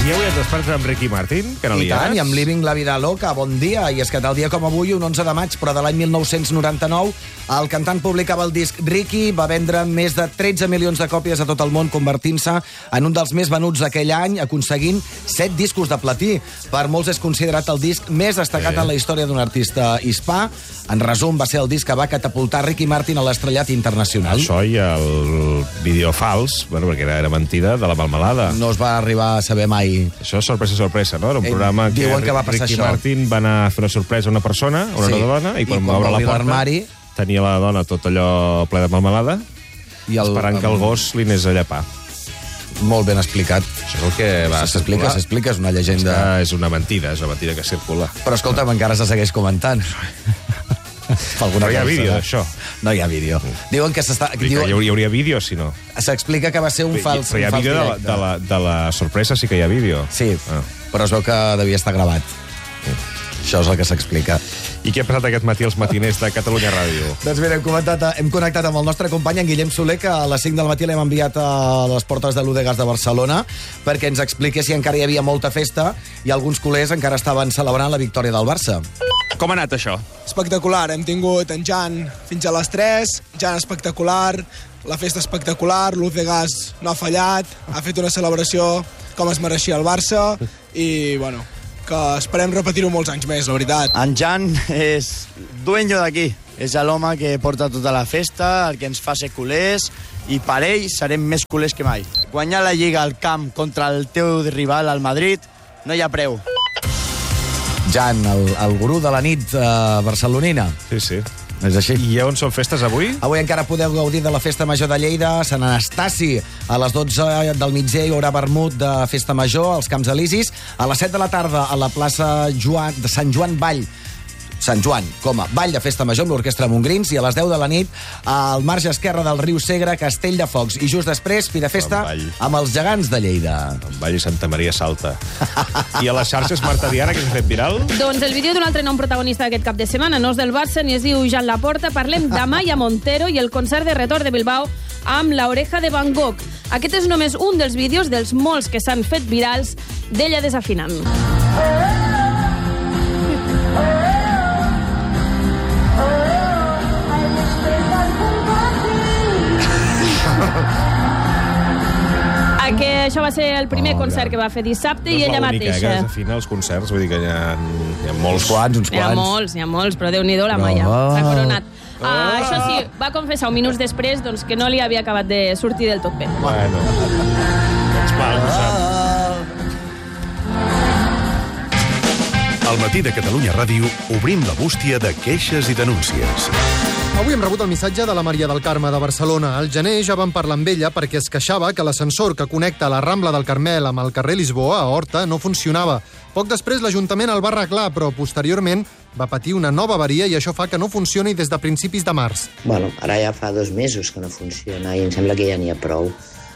I avui et despertes amb Ricky Martin, que no I li tant, has? i amb Living la vida loca, bon dia. I és que tal dia com avui, un 11 de maig, però de l'any 1999, el cantant publicava el disc Ricky, va vendre més de 13 milions de còpies a tot el món, convertint-se en un dels més venuts d'aquell any, aconseguint 7 discos de platí. Per molts és considerat el disc més destacat en la història d'un artista hispà. En resum, va ser el disc que va catapultar Ricky Martin a l'estrellat internacional. Això i el vídeo fals, bueno, perquè era mentida, de la melmelada. No es va arribar a saber mai. Això és sorpresa, no? Era un programa que diuen que va passar Ricky això. Martin va anar a fer una sorpresa a una persona, a una dona, i quan va obrir la porta l'armari, tenia la dona tot allò ple de melmelada, i esperant que el gos li anés a llepar. Molt ben explicat. Això és el que va circular. S'explica, és una llegenda. És una mentida que circula. Però escolta'm, encara se segueix comentant. No hi ha vídeo d'això. No hi ha vídeo. Diuen que s'està... Hi hauria vídeo, si no. S'explica que va ser un fals Però hi ha vídeo de la sorpresa, sí que hi ha vídeo. Sí, però es veu que devia estar gravat. Això és el que s'explica. I què ha passat aquest matí als matiners de Catalunya Ràdio? Doncs mira, hem connectat amb el nostre company, en Guillem Soler, que a les 5 del matí l'hem enviat a les portes de l'Udegas de Barcelona perquè ens expliqués si encara hi havia molta festa i alguns culers encara estaven celebrant la victòria del Barça. Com ha anat això? Espectacular, hem tingut en Jan fins a les 3, Jan espectacular, la festa espectacular, l'Udegas no ha fallat, ha fet una celebració com es mereixia el Barça i, bueno, que esperem repetir-ho molts anys més, la veritat. En Jan és dueño d'aquí. És l'home que porta tota la festa, el que ens fa ser culers, i per ell serem més culers que mai. Guanyar la Lliga al camp contra el teu rival, al Madrid, no hi ha preu. Jan, el gurú de la nit barcelonina. Sí, sí. És així. I on són festes avui? Avui encara podeu gaudir de la Festa Major de Lleida, Sant Anastasi. A les 12 del migdia hi haurà vermut de Festa Major als Camps Elisis. A les 7 de la tarda a la plaça de Sant Joan Vall, Sant Joan, com a Ball de Festa Major amb l'Orquestra Montgrins, i a les 10 de la nit al marge esquerre del riu Segre, Castell de Focs. I just després, fi de festa amb els gegants de Lleida. En Vall i Santa Maria Salta. I a les xarxes, Marta Diana, que s'ha fet viral? Doncs el vídeo d'un altre nom protagonista d'aquest cap de setmana no és del Barça ni es diu Jan Laporta. Parlem d'Amaya Montero i el concert de retorn de Bilbao amb l'Oreja de Van Gogh. Aquest és només un dels vídeos dels molts que s'han fet virals d'ella desafinant. Que això va ser el primer concert que va fer dissabte i ella mateixa. No és l'única, que desafina els concerts, vull dir que hi ha molts. Uns quants. Hi ha molts, però Déu-n'hi-do la Maia. S'ha coronat. Això sí, va confessar minuts després doncs, que no li havia acabat de sortir del tot bé. Bueno, ens mal, Al matí de Catalunya Ràdio obrim la bústia de queixes i denúncies. Avui hem rebut el missatge de la Maria del Carme de Barcelona. Al gener ja vam parlar amb ella perquè es queixava que l'ascensor que connecta la Rambla del Carmel amb el carrer Lisboa, a Horta, no funcionava. Poc després l'Ajuntament el va arreglar, però posteriorment va patir una nova avaria i això fa que no funcioni des de principis de març. Bueno, ara ja fa 2 mesos que no funciona i em sembla que ja n'hi ha prou.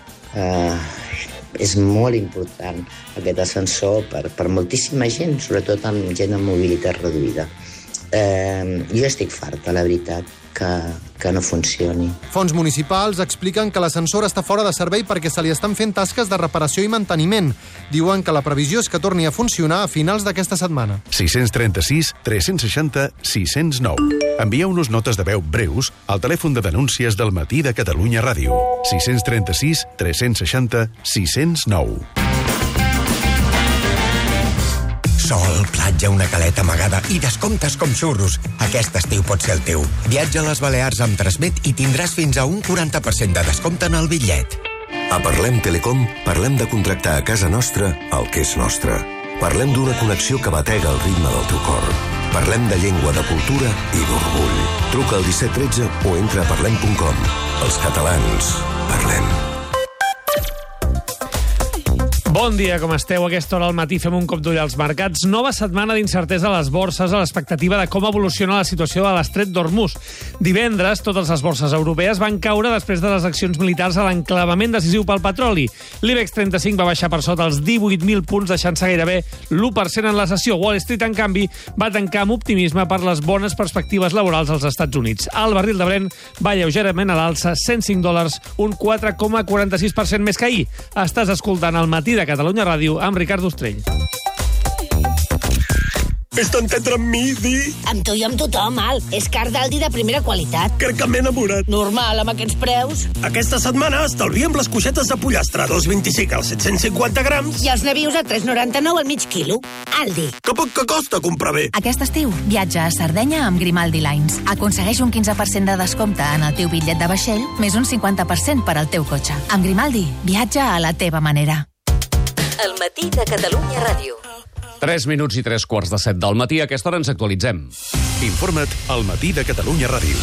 És molt important aquest ascensor per moltíssima gent, sobretot amb gent amb mobilitat reduïda. Jo estic farta, la veritat, que no funcioni. Fons municipals expliquen que l'ascensor està fora de servei perquè se li estan fent tasques de reparació i manteniment. Diuen que la previsió és que torni a funcionar a finals d'aquesta setmana. 636 360 609. Envieu-nos notes de veu breus al telèfon de denúncies del matí de Catalunya Ràdio. 636 360 609. Sol, platja, una caleta amagada i descomptes com xurros. Aquest estiu pot ser el teu. Viatja a les Balears amb Transmet i tindràs fins a un 40% de descompte en el bitllet. A Parlem Telecom parlem de contractar a casa nostra el que és nostre. Parlem d'una connexió que batega el ritme del teu cor. Parlem de llengua, de cultura i d'orgull. Truca al 1713 o entra a parlem.com. Els catalans, parlem. Bon dia, com esteu? A aquesta hora al matí fem un cop d'ull als mercats. Nova setmana d'incertesa a les borses a l'expectativa de com evoluciona la situació de l'Estret d'Hormuz. Divendres, totes les borses europees van caure després de les accions militars a l'enclavament decisiu pel petroli. L'IBEX 35 va baixar per sota els 18.000 punts, deixant-se gairebé l'1% en la sessió. Wall Street, en canvi, va tancar amb optimisme per les bones perspectives laborals als Estats Units. El barril de Brent va lleugerament a l'alça, $105, un 4,46% més que ahir. Estàs escoltant El matí de a Catalunya Ràdio amb Ricard Ostrell. Vés-te a entendre amb mi, Di? Amb tu i amb tothom, Al. És car d'Aldi de primera qualitat. Crec que m'he enamorat. Normal, amb aquests preus. Aquesta setmana estalviem les coixetes de pollastre, 2,25 als 750 grams. I els nabius a 3,99 al mig quilo. Aldi. Que poc que costa comprar bé. Aquest estiu, viatja a Sardenya amb Grimaldi Lines. Aconsegueix un 15% de descompte en el teu bitllet de vaixell, més un 50% per al teu cotxe. Amb Grimaldi, viatja a la teva manera. El matí de Catalunya Ràdio. 3 minuts i 3:15 del matí. A aquesta hora ens actualitzem. Informa't al Matí de Catalunya Ràdio.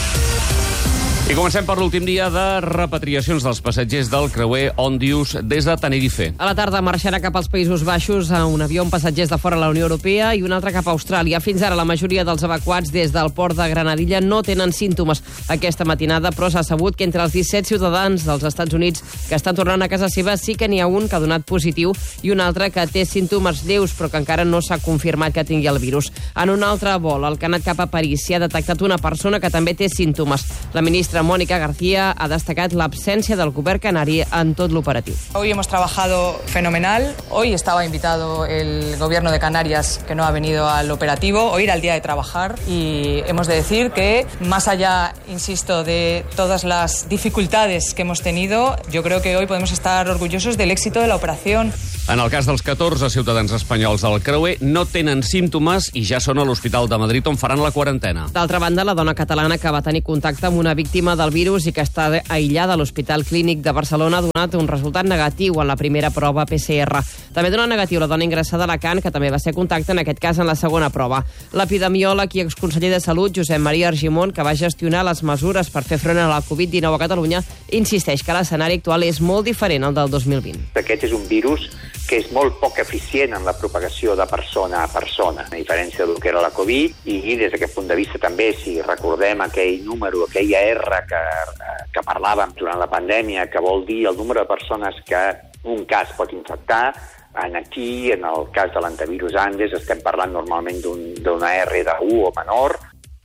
I comencem per l'últim dia de repatriacions dels passatgers del creuer Ondius des de Tenerife. A la tarda marxarà cap als Països Baixos a un avió amb passatgers de fora de la Unió Europea i un altre cap a Austràlia. Fins ara la majoria dels evacuats des del port de Granadilla no tenen símptomes. Aquesta matinada, però, s'ha sabut que entre els 17 ciutadans dels Estats Units que estan tornant a casa seva sí que n'hi ha un que ha donat positiu i un altre que té símptomes lleus però que encara no s'ha confirmat que tingui el virus. En un altre vol, el que ha anat cap a París, s'hi ha detectat una persona que també té símptomes. La ministra Mónica García ha destacat l'absència del govern canari en tot l'operatiu. Hoy hemos trabajado fenomenal. Hoy estaba invitado el gobierno de Canarias, que no ha venido al operativo. Hoy era el día de trabajar y hemos de decir que, más allá, insisto, de todas las dificultades que hemos tenido, yo creo que hoy podemos estar orgullosos del éxito de la operación. En el cas dels 14 ciutadans espanyols del creuer, no tenen símptomes i ja són a l'Hospital de Madrid on faran la quarantena. D'altra banda, la dona catalana que va tenir contacte amb una víctima del virus i que està aïllada a l'Hospital Clínic de Barcelona ha donat un resultat negatiu en la primera prova PCR. També dona negatiu la dona ingressada a Alacant, que també va ser contacte, en aquest cas en la segona prova. L'epidemiòleg i exconseller de Salut, Josep Maria Argimon, que va gestionar les mesures per fer front a la Covid-19 a Catalunya, insisteix que l'escenari actual és molt diferent al del 2020. Aquest és un virus que és molt poc eficient en la propagació de persona a persona, a diferència del que era la Covid, i des d'aquest punt de vista també, si recordem aquell número, aquella R que parlàvem durant la pandèmia, que vol dir el número de persones que un cas pot infectar, aquí, en el cas de l'antivirus Andes, estem parlant normalment d'una R de 1 o menor.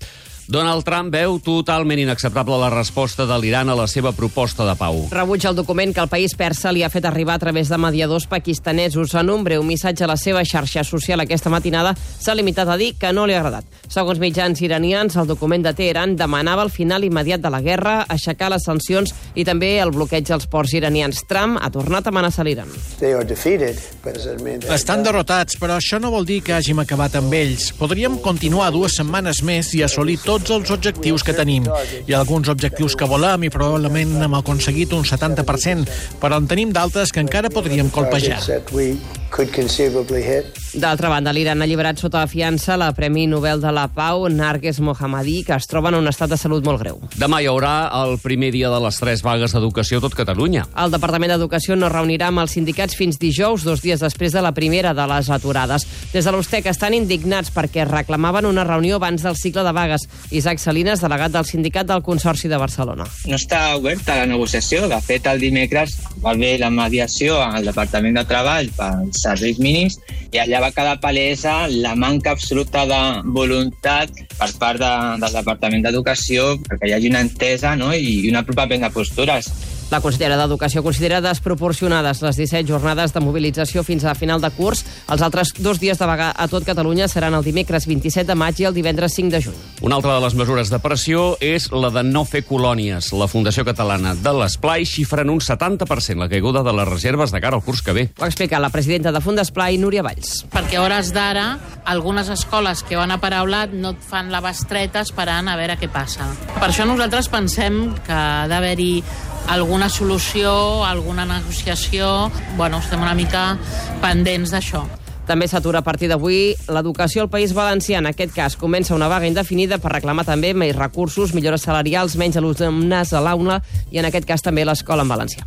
Donald Trump veu totalment inacceptable la resposta de l'Iran a la seva proposta de pau. Rebutja el document que el país persa li ha fet arribar a través de mediadors pakistanesos. En un breu missatge a la seva xarxa social aquesta matinada s'ha limitat a dir que no li ha agradat. Segons mitjans iranians, el document de Teheran demanava el final immediat de la guerra, aixecar les sancions i també el bloqueig als ports iranians. Trump ha tornat a amenaçar l'Iran. Estan derrotats, però això no vol dir que hàgim acabat amb ells. Podríem continuar 2 setmanes més i assolir tots els objectius que tenim. Hi ha alguns objectius que volem i probablement hem aconseguit un 70%, però en tenim d'altres que encara podríem colpejar. D'altra banda, l'Iran ha alliberat sota la fiança la Premi Nobel de la Pau, Narges Mohammadi, que es troba en un estat de salut molt greu. Demà hi haurà el primer dia de les 3 vagues d'educació a tot Catalunya. El Departament d'Educació no reunirà amb els sindicats fins dijous, 2 dies després de la primera de les aturades. Des de l'USTEC estan indignats perquè reclamaven una reunió abans del cicle de vagues. Isaac Salinas, delegat del sindicat del Consorci de Barcelona. No està oberta la negociació. De fet, el dimecres va haver la mediació al Departament de Treball pels serveis mínims i allà va quedar palesa la manca absoluta de voluntat per part del Departament d'Educació perquè hi hagi una entesa, no? I un apropament de postures. La consellera d'Educació considera desproporcionades les 17 jornades de mobilització fins a final de curs. Els altres 2 dies de vaga a tot Catalunya seran el dimecres 27 de maig i el divendres 5 de juny. Una altra de les mesures de pressió és la de no fer colònies. La Fundació Catalana de l'Esplai xifra en un 70% la caiguda de les reserves de cara al curs que ve. Ho ha explicat la presidenta de Fundesplai, Núria Valls. Perquè a hores d'ara, algunes escoles que van a paraulat no et fan la bestreta esperant a veure què passa. Per això nosaltres pensem que ha d'haver-hi alguna solució, alguna negociació. Bueno, estem una mica pendents d'això. També s'atura a partir d'avui l'educació al País Valencià. En aquest cas, comença una vaga indefinida per reclamar també més recursos, millores salarials, menys alumnes a l'aula i, en aquest cas, també l'escola en valencià.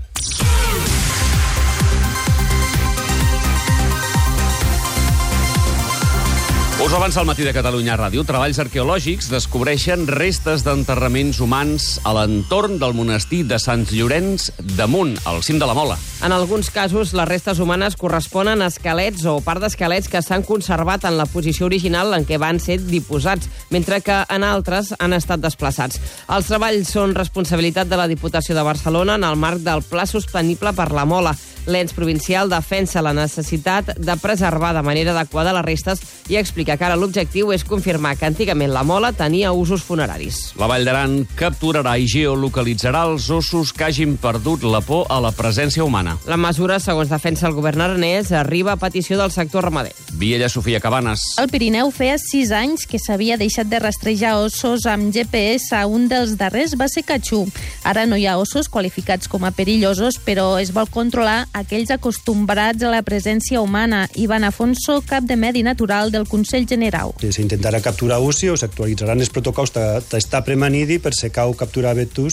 Us ho avança al Matí de Catalunya Ràdio. Treballs arqueològics descobreixen restes d'enterraments humans a l'entorn del monestir de Sant Llorenç de Munt, al cim de la Mola. En alguns casos, les restes humanes corresponen a esquelets o part d'esquelets que s'han conservat en la posició original en què van ser diposats, mentre que en altres han estat desplaçats. Els treballs són responsabilitat de la Diputació de Barcelona en el marc del Pla Sostenible per la Mola. L'ens provincial defensa la necessitat de preservar de manera adequada les restes i explica que ara l'objectiu és confirmar que antigament la Mola tenia usos funeraris. La Vall d'Aran capturarà i geolocalitzarà els ossos que hagin perdut la por a la presència humana. La mesura, segons defensa el govern aranès, arriba a petició del sector ramader. Viella Sofia Cabanes. Al Pirineu feia 6 anys que s'havia deixat de rastrejar ossos amb GPS. Un dels darrers va ser Catxú. Ara no hi ha ossos qualificats com a perillosos, però es vol controlar aquells acostumbrats a la presència humana. Ivan Afonso, cap de Medi Natural del Consell Generau. S'intentarà capturar ossi o s'actualitzaran els protocols d'estar premanidi per si cau capturar vetus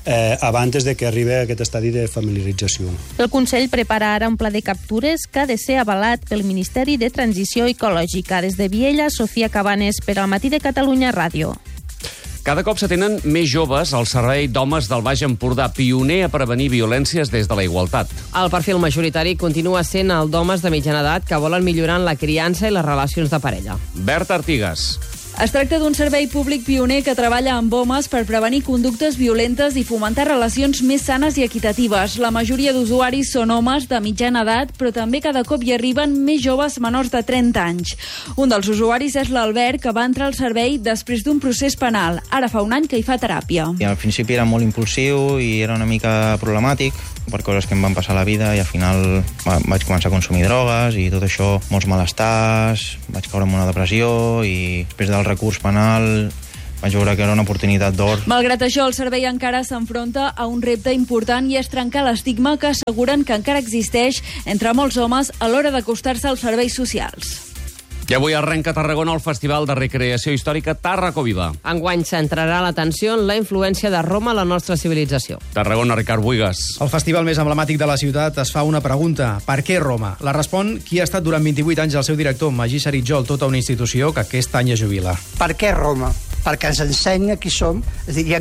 abans de que arribi a aquest estadi de familiarització. El Consell prepara ara un pla de captures que ha de ser avalat pel Ministeri de Transició Ecològica. Des de Viella, Sofia Cabanes, per al Matí de Catalunya Ràdio. Cada cop se tenen més joves al servei d'homes del Baix Empordà, pioner a prevenir violències des de la igualtat. El perfil majoritari continua sent el d'homes de mitjana edat que volen millorar en la criança i les relacions de parella. Berta Artigas. Es tracta d'un servei públic pioner que treballa amb homes per prevenir conductes violentes i fomentar relacions més sanes i equitatives. La majoria d'usuaris són homes de mitjana edat, però també cada cop hi arriben més joves menors de 30 anys. Un dels usuaris és l'Albert, que va entrar al servei després d'un procés penal. Ara fa un any que hi fa teràpia. I al principi era molt impulsiu i era una mica problemàtic per coses que em van passar a la vida i al final vaig començar a consumir drogues i tot això, molts malestars, vaig caure en una depressió i després del recurs penal vaig veure que era una oportunitat d'or. Malgrat això, el servei encara s'enfronta a un repte important i és trencar l'estigma que asseguren que encara existeix entre molts homes a l'hora d'acostar-se als serveis socials. I avui arrenca a Tarragona el Festival de Recreació Històrica Tarraco Viva. Enguany centrarà l'atenció en la influència de Roma a la nostra civilització. Tarragona, Ricard Buigas. El festival més emblemàtic de la ciutat es fa una pregunta. Per què Roma? La respon qui ha estat durant 28 anys el seu director, Magí Saritjol, tota una institució que aquest any es jubila. Per què Roma? Perquè ens ensenya qui som, és a dir, i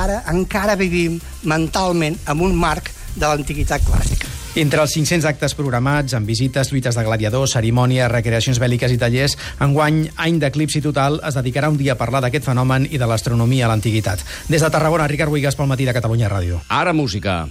encara vivim mentalment en un marc de l'antiguitat clàssica. Entre els 500 actes programats, amb visites, lluites de gladiadors, cerimònies, recreacions bèl·liques i tallers, enguany, any d'eclipsi total, es dedicarà un dia a parlar d'aquest fenomen i de l'astronomia a l'antiguitat. Des de Tarragona, Ricard Buigas pel Matí de Catalunya Ràdio. Ara música.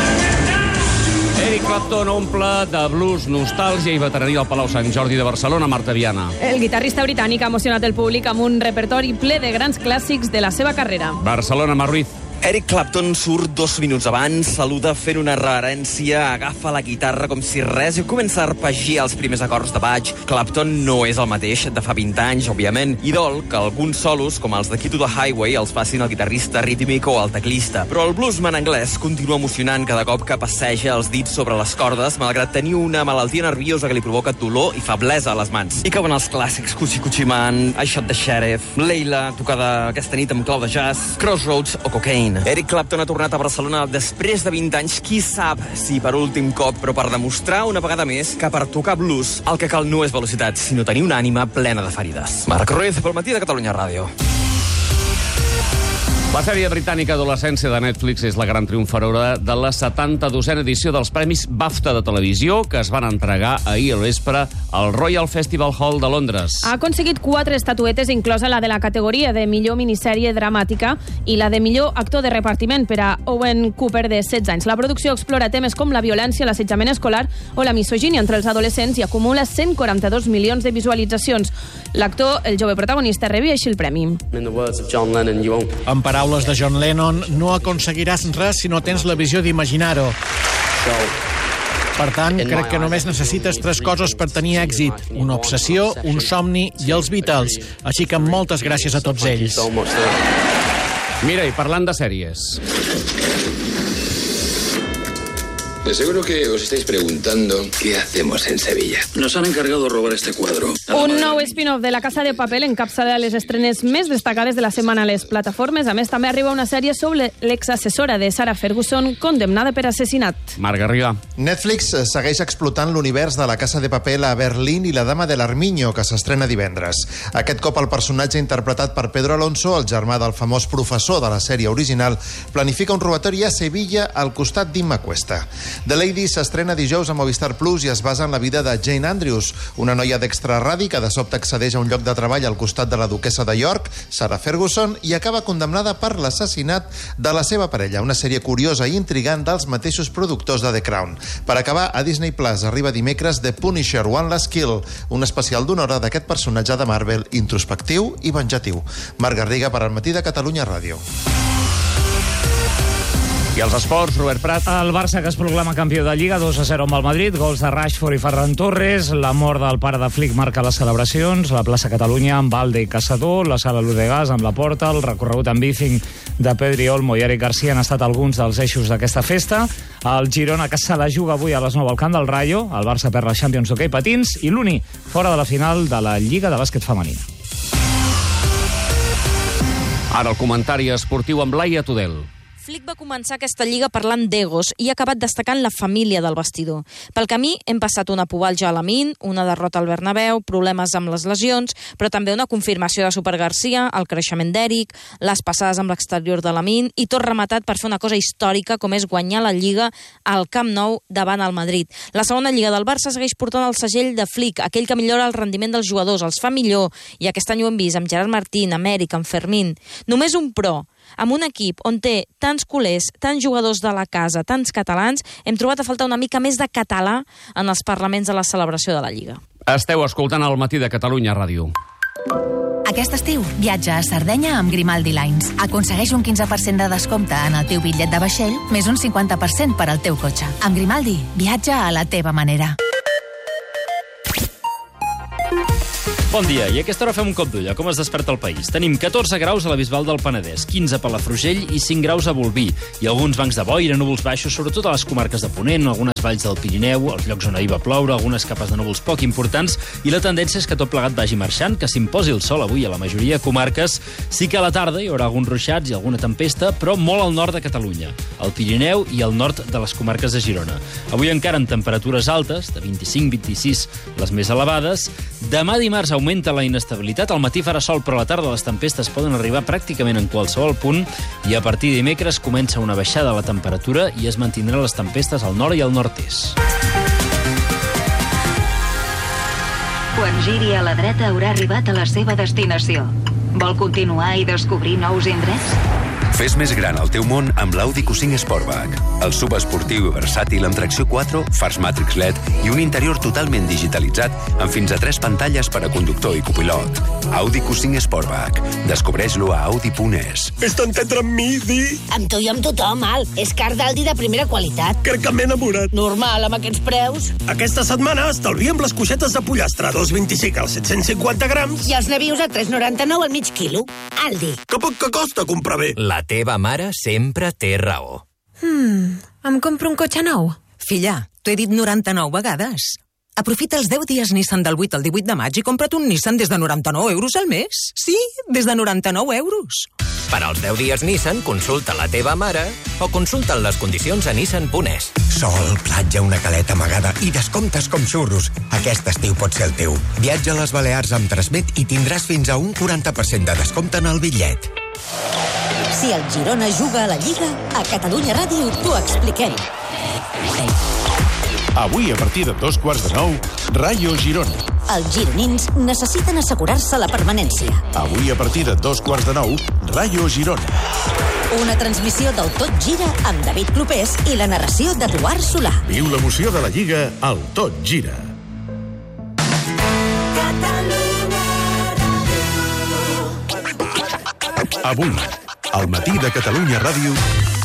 Eric Clapton omple de blues, nostàlgia i veterania al Palau Sant Jordi de Barcelona, Marta Viana. El guitarrista britànic ha emocionat el públic amb un repertori ple de grans clàssics de la seva carrera. Barcelona, Mar Ruiz. Eric Clapton surt 2 minuts abans, saluda fent una reverència, agafa la guitarra com si res i comença a arpeggiar els primers acords de baix. Clapton no és el mateix de fa 20 anys, òbviament, i dol que alguns solos, com els de Key to the Highway, els facin el guitarrista rítmic o el teclista. Però el bluesman anglès continua emocionant cada cop que passeja els dits sobre les cordes, malgrat tenir una malaltia nerviosa que li provoca dolor i feblesa a les mans. I cauen els clàssics Coochie Coochie Man, I Shot the Sheriff, Leila, tocada aquesta nit amb clau de jazz, Crossroads o Cocaine. Eric Clapton ha tornat a Barcelona després de 20 anys, qui sap si per últim cop, però per demostrar una vegada més que per tocar blues el que cal no és velocitat, sinó tenir una ànima plena de ferides. Marc Ruiz, pel Matí de Catalunya Ràdio. La sèrie britànica Adolescència de Netflix és la gran triomfadora de la 72a edició dels Premis BAFTA de televisió que es van entregar ahir al vespre al Royal Festival Hall de Londres. Ha aconseguit 4 estatuetes, inclosa la de la categoria de millor minissèrie dramàtica i la de millor actor de repartiment per a Owen Cooper, de 16 anys. La producció explora temes com la violència, l'assetjament escolar o la misogínia entre els adolescents i acumula 142 milions de visualitzacions. L'actor, el jove protagonista, rebia així el premi. En paraules de John Lennon, no aconseguiràs res si no tens la visió d'imaginar-ho. Per tant, crec que només necessites 3 coses per tenir èxit. Una obsessió, un somni i els Beatles. Així que moltes gràcies a tots ells. Mira, i parlant de sèries... De seguro que os estáis preguntando qué hacemos en Sevilla. Nos han encargado de robar este cuadro. Un nou spin-off de La Casa de Papel encapçala les estrenes més destacades de la setmana a les plataformes. A més, també arriba una sèrie sobre l'exassessora de Sarah Ferguson, condemnada per assassinat. Marc Garriga. Netflix segueix explotant l'univers de La Casa de Papel a Berlín i La Dama de l'Armiño, que s'estrena divendres. Aquest cop el personatge interpretat per Pedro Alonso, el germà del famós professor de la sèrie original, planifica un robatori a Sevilla al costat d'Imma Cuesta. The Lady s'estrena dijous a Movistar Plus i es basa en la vida de Jane Andrews, una noia d'extraradi que de sobte accedeix a un lloc de treball al costat de la duquessa de York, Sarah Ferguson, i acaba condemnada per l'assassinat de la seva parella. Una sèrie curiosa i intrigant dels mateixos productors de The Crown. Per acabar, a Disney Plus arriba dimecres The Punisher One Last Kill, un especial d'una hora d'aquest personatge de Marvel introspectiu i venjatiu. Marc Garriga per al Matí de Catalunya Ràdio. I els esports, Robert Prat. El Barça, que es proclama campió de Lliga, 2-0 amb el Madrid, gols de Rashford i Ferran Torres, la mort del pare de Flick marca les celebracions, la plaça Catalunya amb Valde i Caçador, la sala Ludegas amb la Porta, el recorregut amb bicing de Pedri Olmo i Eric Garcia han estat alguns dels eixos d'aquesta festa. El Girona, que se la juga avui a les 9 al camp del Rayo, el Barça perd la Champions d'hoquei patins i l'Uni fora de la final de la Lliga de bàsquet femenina. Ara el comentari esportiu amb Laia Tudel. Flick va començar aquesta lliga parlant d'egos i ha acabat destacant la família del vestidor. Pel camí hem passat una Pubalja a Lamine, una derrota al Bernabéu, problemes amb les lesions, però també una confirmació de Super Garcia, el creixement d'Eric, les passades amb l'exterior de Lamine i tot rematat per fer una cosa històrica com és guanyar la Lliga al Camp Nou davant el Madrid. La segona Lliga del Barça segueix portant el segell de Flick, aquell que millora el rendiment dels jugadors, els fa millor, i aquest any ho hem vist amb Gerard Martín, amb Eric, amb Fermín. Només un pro. Amb un equip on té tants culers, tants jugadors de la casa, tants catalans, hem trobat a faltar una mica més de català en els parlaments de la celebració de la Lliga. Esteu escoltant el Matí de Catalunya Ràdio. Aquest estiu, viatja a Sardenya amb Grimaldi Lines. Aconsegueix un 15% de descompte en el teu bitllet de vaixell, més un 50% per al teu cotxe. Amb Grimaldi, viatja a la teva manera. Bon dia, i a aquesta hora fem un cop d'ull a com es desperta el país. Tenim 14 graus a la Bisbal del Penedès, 15 a Palafrugell i 5 graus a Bolvir. I alguns bancs de boira, núvols baixos, sobretot a les comarques de Ponent, algunes valls del Pirineu, els llocs on ahir va ploure, algunes capes de núvols poc importants, i la tendència és que tot plegat vagi marxant, que s'imposi el sol avui a la majoria de comarques. Sí que a la tarda hi haurà alguns ruixats i alguna tempesta, però molt al nord de Catalunya, al Pirineu i al nord de les comarques de Girona. Avui encara en temperatures altes, de 25-26 les més elevades. Demà dimarts augmenta la inestabilitat, al matí farà sol, però a la tarda les tempestes poden arribar pràcticament en qualsevol punt, i a partir de dimecres comença una baixada de la temperatura i es mantindran les tempestes al nord i al nord-est. Quan giri a la dreta haurà arribat a la seva destinació. Vol continuar i descobrir nous indrets? Fes més gran el teu món amb l'Audi Q5 Sportback. El SUV esportiu i versàtil amb tracció 4, fars Matrix LED i un interior totalment digitalitzat amb fins a 3 pantalles per a conductor i copilot. Audi Q5 Sportback. Descobreix-lo a Audi.es. Fes t'entendre amb mi, Di? Amb tu i amb tothom, Al. És car d'Aldi de primera qualitat. Crec que m'he enamorat. Normal, amb aquests preus. Aquesta setmana estalviem les cuixetes de pollastre, 2,25 als 750 grams. I els nabius a 3,99 al mig quilo. Aldi. Que poc que costa comprar bé. La teva mare sempre té raó. Em compro un cotxe nou? Filla, t'ho he dit 99 vegades. Aprofita els 10 dies Nissan del 8 al 18 de maig i compra't un Nissan des de 99 euros al mes. Sí, des de 99 euros. Per als 10 dies Nissan, consulta la teva mare o consulta les condicions a nissan.es. Sol, platja, una caleta amagada i descomptes com xurros. Aquest estiu pot ser el teu. Viatja a les Balears amb Transmet i tindràs fins a un 40% de descompte en el bitllet. Si el Girona juga a la Lliga, a Catalunya Ràdio t'ho expliquem. Avui, a partir de 9:15, Rayo Girona. Els gironins necessiten assegurar-se la permanència. Avui, a partir de 9:15, Rayo Girona. Una transmissió del Tot Gira amb David Clopés i la narració d'Eduard Solà. Viu l'emoció de la Lliga al Tot Gira. Avui, al Matí de Catalunya Ràdio.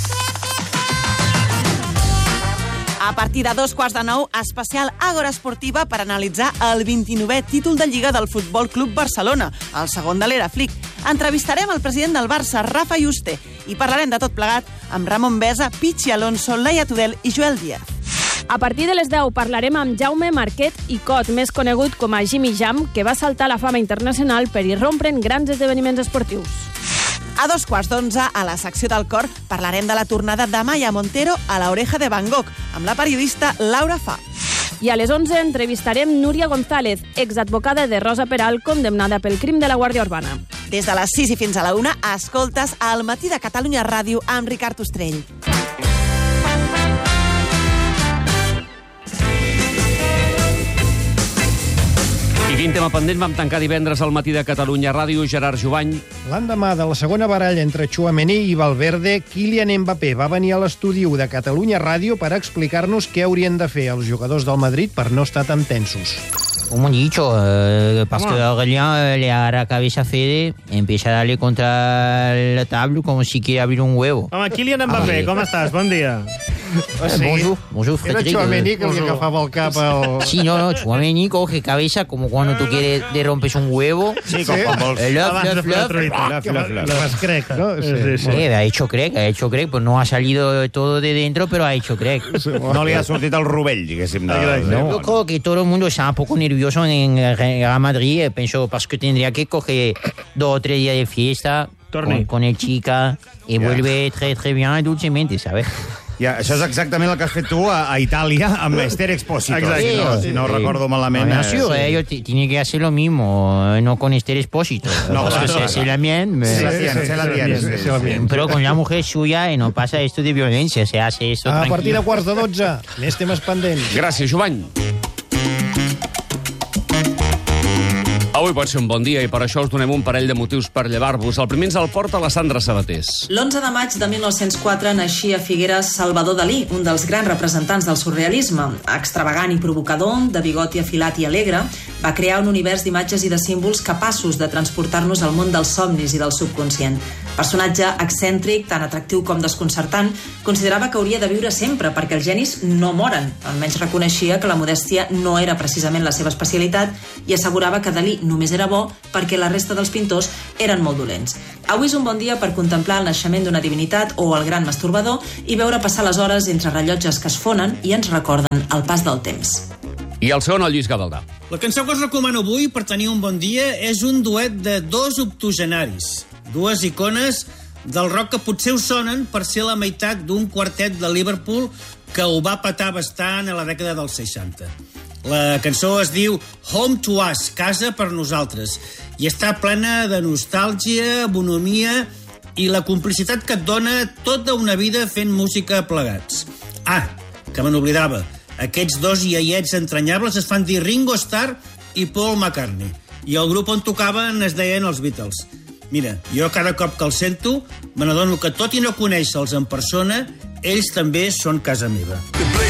A partir de 9:15, especial Àgora Esportiva per analitzar el 29è títol de Lliga del Futbol Club Barcelona, el segon de l'era Flick. Entrevistarem el president del Barça, Rafa Yuste, i parlarem de tot plegat amb Ramon Besa, Pichi Alonso, Laia Tudel i Joel Díaz. A partir de les 10 parlarem amb Jaume Marquet i Cot, més conegut com a Jimmy Jam, que va saltar a la fama internacional per irrompre en grans esdeveniments esportius. A 11:15, a la secció del cor, parlarem de la tornada d'Amaya Montero a La Oreja de Van Gogh, amb la periodista Laura Fa. I a les 11 entrevistarem Núria González, exadvocada de Rosa Peral, condemnada pel crim de la Guàrdia Urbana. Des de les 6 i fins a la 1, escoltes al Matí de Catalunya Ràdio amb Ricard Ostrell. I quin tema pendent vam tancar divendres al Matí de Catalunya Ràdio, Gerard Jovany. L'endemà de la segona baralla entre Tchouaméni i Valverde, Kylian Mbappé va venir a l'estudi 1 de Catalunya Ràdio per explicar-nos què haurien de fer els jugadors del Madrid per no estar tan tensos. Como he dicho, parce que Aurélien le hará cabeza a Fede, empieza a darle contra la tabla como si quiere abrir un huevo. Home, Kylian Mbappé, com estàs? Bon dia. Bonjour, Frédéric. Era Tchouaméni que li agafava el cap al... Sí, no, Tchouaméni coge cabeza como cuando tú quieres le rompes un huevo. Sí, com vols. Abans de fer la truita. Les crec, no? Sí. Ha hecho crec, pues no ha salido todo de dentro, pero ha hecho crec. No li ha sortit el rovell, diguéssim. Yo creo que todo el mundo está un poco nervioso en Real Madrid. Pienso que tendría que coger 2 o 3 días de fiesta con el chica y vuelve très bien dulcemente, ¿sabes? Ja, això és exactament el que has fet tu a Itàlia amb Esther Expósito. Si no recordo malament. Yo tiene que hacer lo mismo, no con Esther Expósito. No, se la mienten. Pero con la mujer suya no pasa esto de violencia, se hace esto tranquilo. A partir de 11:15, més temes pendents. Gràcies, Jovany. Avui pot ser un bon dia i per això us donem un parell de motius per llevar-vos. El primer ens el porta la Sandra Sabatés. L'11 de maig de 1904 naixia a Figueres Salvador Dalí, un dels grans representants del surrealisme. Extravagant i provocador, de bigoti afilat i alegre, va crear un univers d'imatges i de símbols capaços de transportar-nos al món dels somnis i del subconscient. Personatge excèntric, tan atractiu com desconcertant, considerava que hauria de viure sempre perquè els genis no moren. Almenys reconeixia que la modèstia no era precisament la seva especialitat i assegurava que Dalí només era bo perquè la resta dels pintors eren molt dolents. Avui és un bon dia per contemplar el naixement d'una divinitat o el gran masturbador i veure passar les hores entre rellotges que es fonen i ens recorden el pas del temps. I el segon, el Lluís Gavaldà. La cançó que us recomano avui per tenir un bon dia és un duet de 2 octogenaris, 2 icones del rock que potser us sonen per ser la meitat d'un quartet de Liverpool que ho va petar bastant a la dècada dels 60. La cançó es diu Home to Us, Casa per Nosaltres, i està plena de nostàlgia, bonomia i la complicitat que et dona tota una vida fent música plegats. Ah, que me n'oblidava, aquests 2 iaiets entranyables es fan dir Ringo Starr i Paul McCartney, i el grup on tocaven es deien els Beatles. Mira, jo cada cop que els sento me n'adono que tot i no conèixer-los en persona, ells també són casa meva.